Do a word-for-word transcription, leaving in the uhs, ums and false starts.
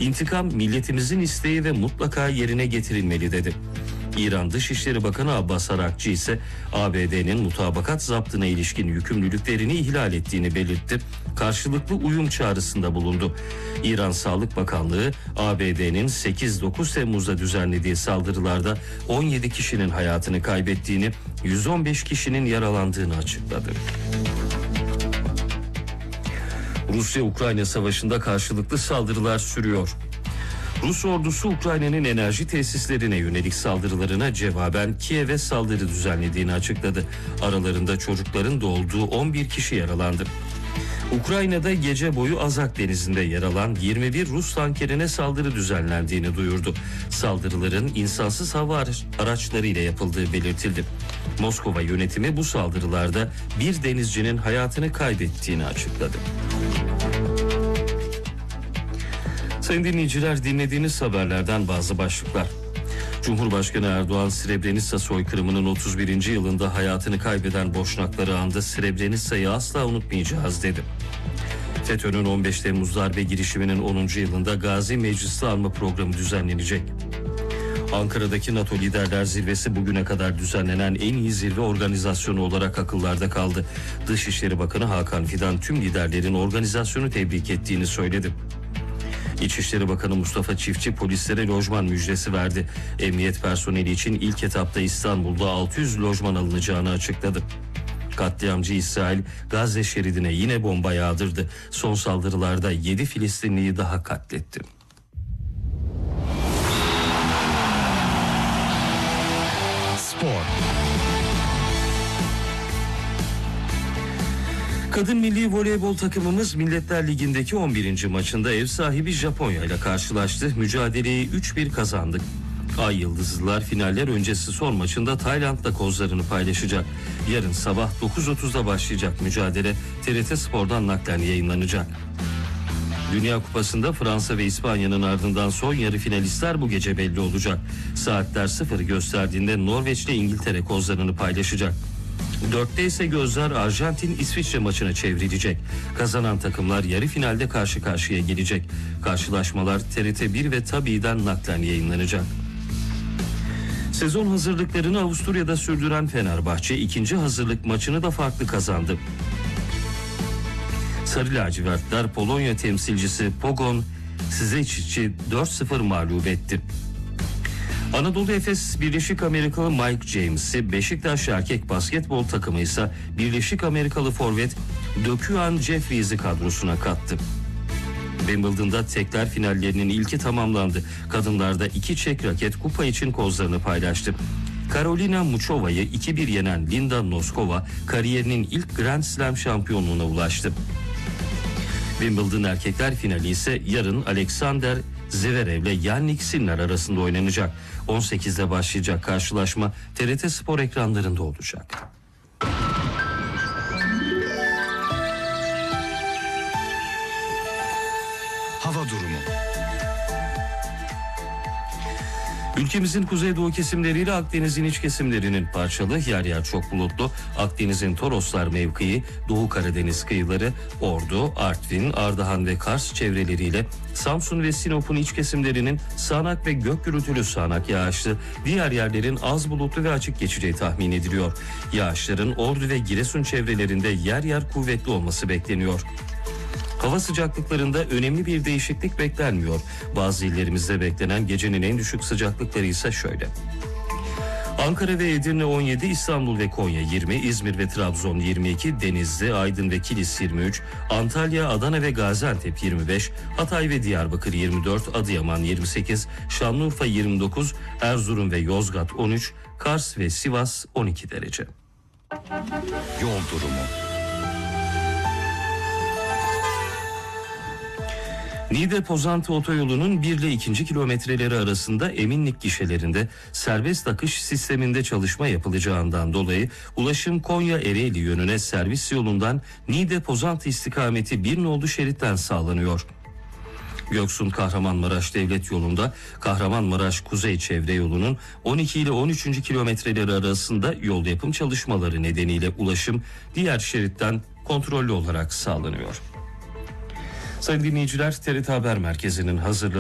İntikam milletimizin isteği ve mutlaka yerine getirilmeli dedi. İran Dışişleri Bakanı Abbas Arakçı ise A B D'nin mutabakat zaptına ilişkin yükümlülüklerini ihlal ettiğini belirtti. Karşılıklı uyum çağrısında bulundu. İran Sağlık Bakanlığı A B D'nin sekiz dokuz Temmuz'da düzenlediği saldırılarda on yedi kişinin hayatını kaybettiğini, yüz on beş kişinin yaralandığını açıkladı. Rusya-Ukrayna savaşında karşılıklı saldırılar sürüyor. Rus ordusu Ukrayna'nın enerji tesislerine yönelik saldırılarına cevaben Kiev'e saldırı düzenlediğini açıkladı. Aralarında çocukların da olduğu on bir kişi yaralandı. Ukrayna'da gece boyu Azak Denizi'nde yer alan yirmi bir Rus tankerine saldırı düzenlendiğini duyurdu. Saldırıların insansız hava araçlarıyla yapıldığı belirtildi. Moskova yönetimi bu saldırılarda bir denizcinin hayatını kaybettiğini açıkladı. Sayın dinleyiciler, dinlediğiniz haberlerden bazı başlıklar. Cumhurbaşkanı Erdoğan, Srebrenica soykırımının otuz birinci yılında hayatını kaybeden Boşnakları andı. Srebrenica'yı asla unutmayacağız dedi. FETÖ'nün on beş Temmuz darbe girişiminin onuncu yılında Gazi Meclisi anma programı düzenlenecek. Ankara'daki NATO Liderler Zirvesi bugüne kadar düzenlenen en iyi zirve organizasyonu olarak akıllarda kaldı. Dışişleri Bakanı Hakan Fidan tüm liderlerin organizasyonu tebrik ettiğini söyledi. İçişleri Bakanı Mustafa Çiftçi polislere lojman müjdesi verdi. Emniyet personeli için ilk etapta İstanbul'da altı yüz lojman alınacağını açıkladı. Katliamcı İsrail Gazze şeridine yine bomba yağdırdı. Son saldırılarda yedi Filistinliyi daha katletti. Spor. Kadın milli voleybol takımımız Milletler Ligi'ndeki on birinci maçında ev sahibi Japonya ile karşılaştı. Mücadeleyi üç bir kazandık. Ay Yıldızlılar finaller öncesi son maçında Tayland'la kozlarını paylaşacak. Yarın sabah dokuz otuzda başlayacak mücadele T R T Spor'dan naklen yayınlanacak. Dünya Kupası'nda Fransa ve İspanya'nın ardından son yarı finalistler bu gece belli olacak. Saatler sıfır gösterdiğinde Norveç ile İngiltere kozlarını paylaşacak. Dörtte ise gözler Arjantin-İsviçre maçına çevrilecek. Kazanan takımlar yarı finalde karşı karşıya gelecek. Karşılaşmalar T R T bir ve Tabi'den naklen yayınlanacak. Sezon hazırlıklarını Avusturya'da sürdüren Fenerbahçe ikinci hazırlık maçını da farklı kazandı. Sarı lacivertler Polonya temsilcisi Pogoń Szczeciń'i dört sıfır mağlup etti. Anadolu Efes Birleşik Amerikalı Mike James'i, Beşiktaş erkek basketbol takımı ise Birleşik Amerikalı forvet Döküan Jeffries'i kadrosuna kattı. Wimbledon'da tekler finallerinin ilki tamamlandı. Kadınlarda iki çek raket kupa için kozlarını paylaştı. Karolina Muchova'yı iki bir yenen Linda Noskova kariyerinin ilk Grand Slam şampiyonluğuna ulaştı. Wimbledon erkekler finali ise yarın Alexander Zverev ile Yannick Sinner arasında oynanacak. on sekizde başlayacak karşılaşma T R T Spor ekranlarında olacak. Hava durumu. Ülkemizin kuzeydoğu kesimleriyle Akdeniz'in iç kesimlerinin parçalı, yer yer çok bulutlu. Akdeniz'in Toroslar mevkii, Doğu Karadeniz kıyıları, Ordu, Artvin, Ardahan ve Kars çevreleriyle Samsun ve Sinop'un iç kesimlerinin sağanak ve gök gürültülü sağanak yağışlı, diğer yerlerin az bulutlu ve açık geçeceği tahmin ediliyor. Yağışların Ordu ve Giresun çevrelerinde yer yer kuvvetli olması bekleniyor. Hava sıcaklıklarında önemli bir değişiklik beklenmiyor. Bazı illerimizde beklenen gecenin en düşük sıcaklıkları ise şöyle. Ankara ve Edirne on yedi, İstanbul ve Konya yirmi, İzmir ve Trabzon yirmi iki, Denizli, Aydın ve Kilis yirmi üç, Antalya, Adana ve Gaziantep yirmi beş, Hatay ve Diyarbakır yirmi dört, Adıyaman yirmi sekiz, Şanlıurfa yirmi dokuz, Erzurum ve Yozgat on üç, Kars ve Sivas on iki derece. Yol durumu. Niğde-Pozantı otoyolunun bir ile ikinci kilometreleri arasında eminlik gişelerinde serbest akış sisteminde çalışma yapılacağından dolayı ulaşım Konya-Ereğli yönüne servis yolundan Niğde-Pozantı istikameti bir nolu şeritten sağlanıyor. Göksun-Kahramanmaraş devlet yolunda Kahramanmaraş Kuzey Çevre yolunun on iki ile on üçüncü kilometreleri arasında yol yapım çalışmaları nedeniyle ulaşım diğer şeritten kontrollü olarak sağlanıyor. Sayın dinleyiciler, T R T Haber Merkezi'nin hazırladığı